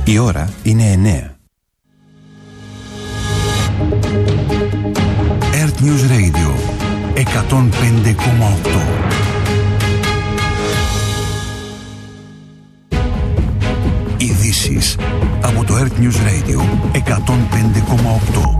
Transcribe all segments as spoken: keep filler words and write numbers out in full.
Η ώρα είναι εννέα. Earth News Radio εκατόν πέντε κόμμα οκτώ. Ειδήσεις από το Earth News Radio εκατόν πέντε κόμμα οκτώ.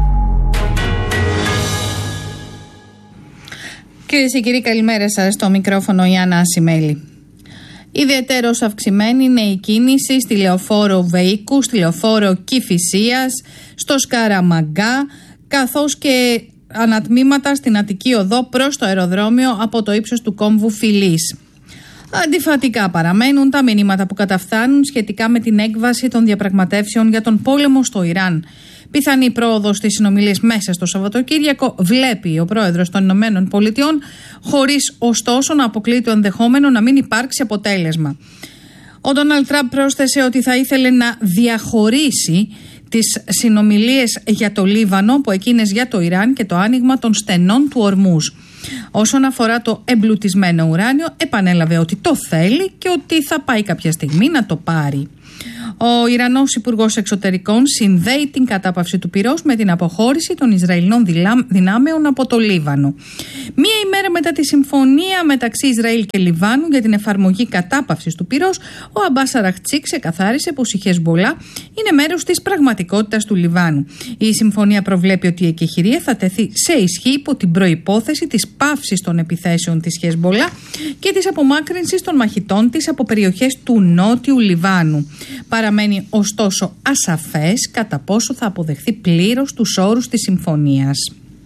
Κυρίες και κύριοι, καλημέρα σας. Στο μικρόφωνο η Άννα Ασημέλη. Ιδιαιτέρως αυξημένη είναι η κίνηση στη Λεωφόρο Βεϊκού, στη Λεωφόρο Κηφισίας, στο Σκαραμαγκά, καθώς και ανατμήματα στην Αττική Οδό προς το αεροδρόμιο από το ύψος του κόμβου Φιλής. Αντιφατικά παραμένουν τα μηνύματα που καταφθάνουν σχετικά με την έκβαση των διαπραγματεύσεων για τον πόλεμο στο Ιράν. Πιθανή πρόοδος στις συνομιλίες μέσα στο Σαββατοκύριακο βλέπει ο πρόεδρος των Ηνωμένων Πολιτειών, χωρίς ωστόσο να αποκλείει το ενδεχόμενο να μην υπάρξει αποτέλεσμα. Ο Ντόναλντ Τραμπ πρόσθεσε ότι θα ήθελε να διαχωρίσει τις συνομιλίες για το Λίβανο από εκείνες για το Ιράν και το άνοιγμα των στενών του Ορμούζ. Όσον αφορά το εμπλουτισμένο ουράνιο, επανέλαβε ότι το θέλει και ότι θα πάει κάποια στιγμή να το πάρει. Ο Ιρανός Υπουργός Εξωτερικών συνδέει την κατάπαυση του πυρός με την αποχώρηση των Ισραηλινών δυνάμεων από το Λίβανο. Μία ημέρα μετά τη συμφωνία μεταξύ Ισραήλ και Λιβάνου για την εφαρμογή κατάπαυσης του πυρός, ο Αμπάς Αραχτσί ξεκαθάρισε πως η Χεσμπολά είναι μέρος της πραγματικότητας του Λιβάνου. Η συμφωνία προβλέπει ότι η εκεχηρία θα τεθεί σε ισχύ υπό την προϋπόθεση της πάυσης των επιθέσεων της Χεσμπολά και της απομάκρυνσης των μαχητών της από περιοχές του νότιου Λιβάνου. Παραμένει ωστόσο ασαφές κατά πόσο θα αποδεχθεί πλήρως τους όρους της συμφωνίας.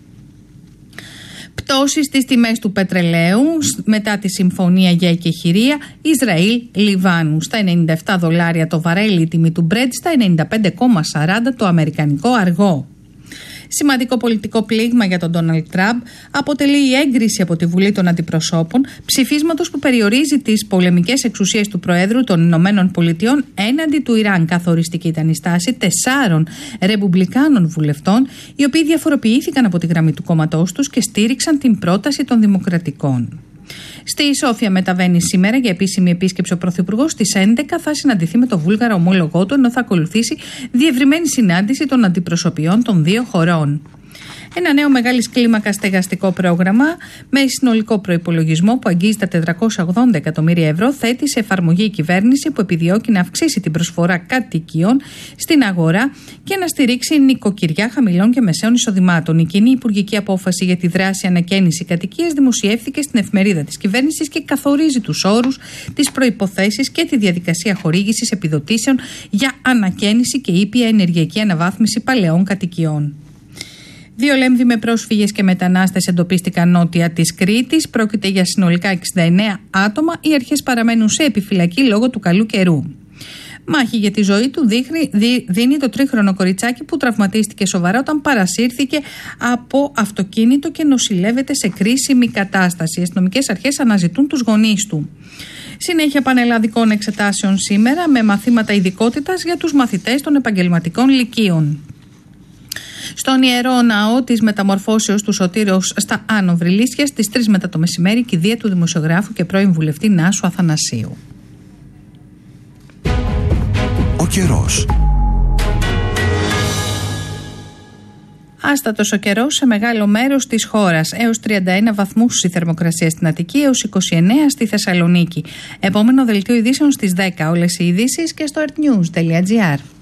Πτώσεις στις τιμές του πετρελαίου μετά τη συμφωνία για εκεχηρία Ισραήλ-Λιβάνου. Στα ενενήντα επτά δολάρια το βαρέλι η τιμή του Brent, στα ενενήντα πέντε κόμμα σαράντα το αμερικανικό αργό. Σημαντικό πολιτικό πλήγμα για τον Ντόναλντ Τραμπ αποτελεί η έγκριση από τη Βουλή των Αντιπροσώπων ψηφίσματος που περιορίζει τις πολεμικές εξουσίες του Προέδρου των Ηνωμένων Πολιτειών έναντι του Ιράν. Καθοριστική ήταν η στάση τεσσάρων ρεπουμπλικάνων βουλευτών, οι οποίοι διαφοροποιήθηκαν από τη γραμμή του κόμματός τους και στήριξαν την πρόταση των Δημοκρατικών. Στη Σόφια μεταβαίνει σήμερα για επίσημη επίσκεψη ο Πρωθυπουργός. Στις έντεκα θα συναντηθεί με το βούλγαρο ομόλογό του, ενώ θα ακολουθήσει διευρυμένη συνάντηση των αντιπροσωπιών των δύο χωρών. Ένα νέο μεγάλης κλίμακας στεγαστικό πρόγραμμα με συνολικό προϋπολογισμό που αγγίζει τα τετρακόσια ογδόντα εκατομμύρια ευρώ θέτει σε εφαρμογή η κυβέρνηση, που επιδιώκει να αυξήσει την προσφορά κατοικιών στην αγορά και να στηρίξει νοικοκυριά χαμηλών και μεσαίων εισοδημάτων. Η κοινή υπουργική απόφαση για τη δράση ανακαίνιση κατοικίας δημοσιεύθηκε στην εφημερίδα της κυβέρνησης και καθορίζει τους όρους, τις προϋποθέσεις και τη διαδικασία χορήγησης επιδοτήσεων για ανακαίνιση και ήπια ενεργειακή αναβάθμιση παλαιών κατοικιών. Δύο Λέμβοι με πρόσφυγες και μετανάστες εντοπίστηκαν νότια της Κρήτης. Πρόκειται για συνολικά εξήντα εννέα άτομα. Οι αρχές παραμένουν σε επιφυλακή λόγω του καλού καιρού. Μάχη για τη ζωή του δείχνει, δι, δίνει το τρίχρονο κοριτσάκι που τραυματίστηκε σοβαρά όταν παρασύρθηκε από αυτοκίνητο και νοσηλεύεται σε κρίσιμη κατάσταση. Οι αστυνομικές αρχές αναζητούν τους γονείς του. Συνέχεια πανελλαδικών εξετάσεων σήμερα με μαθήματα ειδικότητας για τους μαθητές των επαγγελματικών λυκείων. Στον Ιερό Ναό της Μεταμορφώσεως του Σωτήρος στα Άνω Βρυλίσια στις τρεις μετά το μεσημέρι, κηδεία του δημοσιογράφου και πρώην βουλευτή Νάσου Αθανασίου. Ο καιρός. Άστατος ο καιρός σε μεγάλο μέρος της χώρας. Έως τριάντα ένα βαθμούς η θερμοκρασία στην Αττική, έως είκοσι εννέα στη Θεσσαλονίκη. Επόμενο δελτίο ειδήσεων στις δέκα. Όλες οι ειδήσεις και στο earthnews τελεία gr.